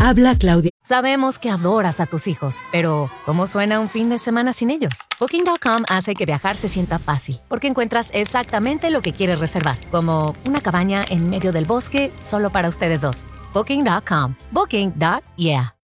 Habla Claudia. Sabemos que adoras a tus hijos, pero ¿cómo suena un fin de semana sin ellos? Booking.com hace que viajar se sienta fácil, porque encuentras exactamente lo que quieres reservar, como una cabaña en medio del bosque solo para ustedes dos. Booking.com. Booking.yeah.